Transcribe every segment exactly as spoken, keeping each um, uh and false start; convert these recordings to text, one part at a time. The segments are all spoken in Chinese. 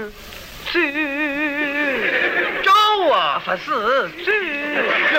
去招啊， 不是去，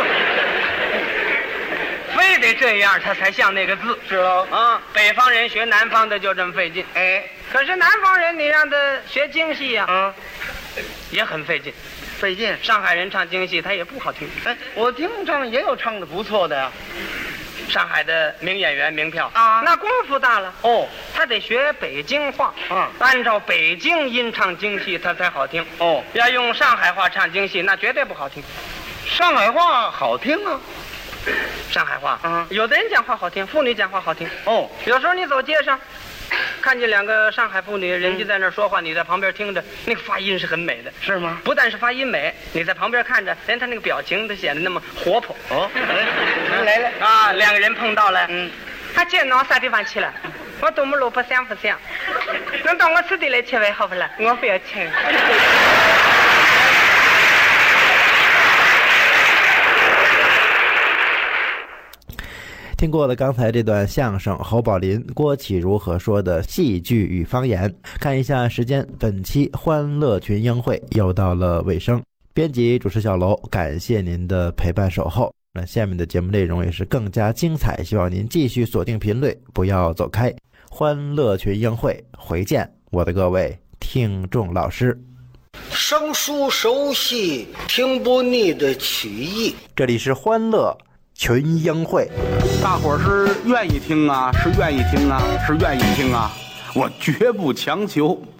非得这样他才像那个字。 是喽啊，北方人学南方的就这么费劲。 哎， 可是南方人你让他学京戏呀、 啊， 也很费劲。 费劲。 上海人唱京戏他也不好听。 哎，我听唱也有唱的不错的呀。 上海的名演员名票啊那功夫大了哦， 他得学北京话啊按照北京音唱京戏他才好听。 哦， 要用上海话唱京戏那绝对不好听。 上海话好听啊。 上海话啊有的人讲话好听，妇女讲话好听。 哦， 有时候你走街上看见两个上海妇女，人家在那儿说话，你在旁边听着，那个发音是很美的。 是吗？ 不但是发音美，你在旁边看着，连他那个表情都显得那么活泼。 哦，来来来啊，两个人碰到了， 嗯， 他今天啥地方去了？我东门路不想不想？能到我此地来吃饭好不啦？我不要吃。 听过了刚才这段相声，侯宝林、郭启儒合说的戏剧与方言。看一下时间，本期欢乐群英会又到了尾声。编辑主持小楼，感谢您的陪伴守候。那下面的节目内容也是更加精彩，希望您继续锁定频率，不要走开。欢乐群英会，回见，我的各位听众老师。 生疏熟悉，听不腻的曲艺。 这里是欢乐群英会。 大伙儿是愿意听啊，是愿意听啊，是愿意听啊，我绝不强求。